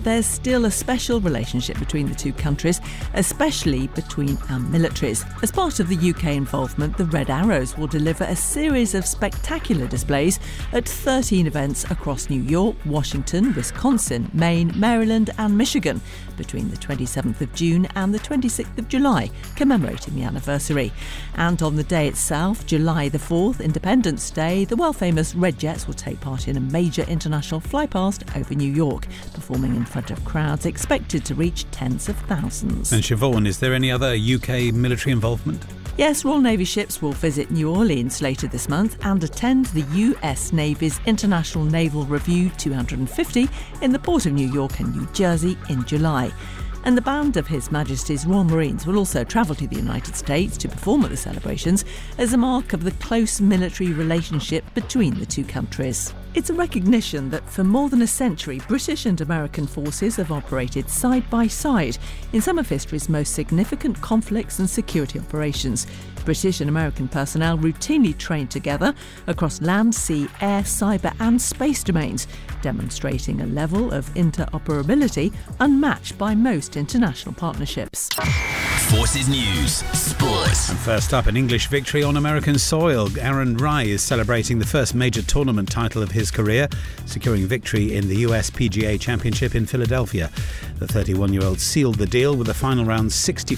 there's still a special relationship between the two countries, especially between our militaries. As part of the UK involvement, the Red Arrows will deliver a series of spectacular displays at 13 events across New York, Washington, Wisconsin, Maine, Maryland and Michigan between the 27th of June and the 26th of July, commemorating the anniversary. And on the day itself, July the 4th, Independence Day, the world-famous Red Jets will take part in a major international flypast over New York, performing in front of crowds expected to reach tens of thousands. And Siobhan, is there any other UK military involvement? Yes, Royal Navy ships will visit New Orleans later this month and attend the US Navy's International Naval Review 250 in the Port of New York and New Jersey in July. And the band of His Majesty's Royal Marines will also travel to the United States to perform at the celebrations as a mark of the close military relationship between the two countries. It's a recognition that for more than a century, British and American forces have operated side by side in some of history's most significant conflicts and security operations. British and American personnel routinely train together across land, sea, air, cyber and space domains, demonstrating a level of interoperability unmatched by most international partnerships. Forces News Sports. And first up, an English victory on American soil. Aaron Rai is celebrating the first major tournament title of his career, securing victory in the US PGA Championship in Philadelphia. The 31-year-old sealed the deal with a final round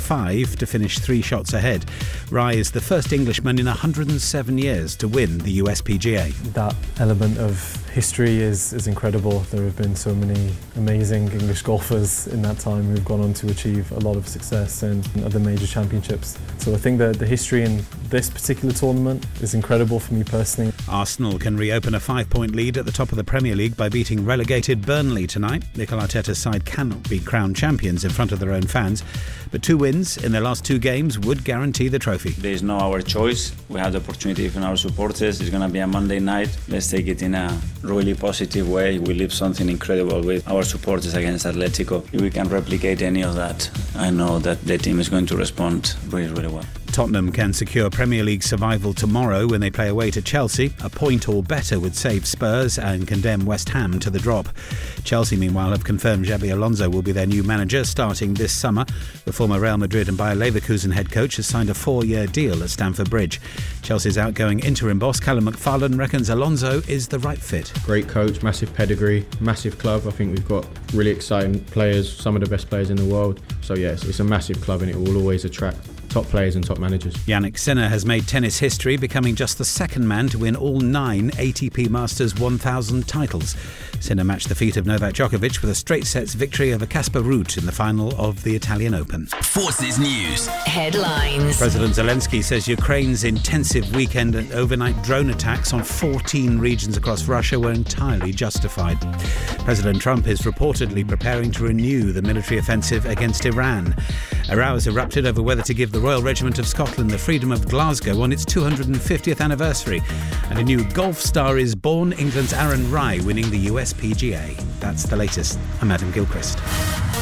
65 to finish 3 shots ahead. Rai is the first Englishman in 107 years to win the US PGA. That element of history is incredible. There have been so many amazing English golfers in that time who've gone on to achieve a lot of success in other major championships. So I think that the history in this particular tournament is incredible for me personally. Arsenal can reopen a 5-point lead at the top of the Premier League by beating relegated Burnley tonight. Mikel Arteta's side cannot be crowned champions in front of their own fans, but 2 wins in their last 2 games would guarantee the trophy. There is no our choice. We have the opportunity from our supporters. It's going to be a Monday night. Let's take it in a really positive way. We live something incredible with our supporters against Atletico. If we can replicate any of that, I know that the team is going to respond really, really well. Tottenham can secure Premier League survival tomorrow when they play away to Chelsea. A point or better would save Spurs and condemn West Ham to the drop. Chelsea, meanwhile, have confirmed Xabi Alonso will be their new manager starting this summer. The former Real Madrid and Bayer Leverkusen head coach has signed a 4-year deal at Stamford Bridge. Chelsea's outgoing interim boss, Callum McFarlane, reckons Alonso is the right fit. Great coach, massive pedigree, massive club. I think we've got really exciting players, some of the best players in the world. So yes, it's a massive club and it will always attract top players and top managers. Jannik Sinner has made tennis history, becoming just the second man to win all 9 ATP Masters 1000 titles. Sinner matched the feat of Novak Djokovic with a straight sets victory over Casper Ruud in the final of the Italian Open. Forces News Headlines. President Zelensky says Ukraine's intensive weekend and overnight drone attacks on 14 regions across Russia were entirely justified. President Trump is reportedly preparing to renew the military offensive against Iran. A row has erupted over whether to give the Royal Regiment of Scotland the freedom of Glasgow on its 250th anniversary. And a new golf star is born, England's Aaron Rai winning the US PGA. That's the latest. I'm Adam Gilchrist.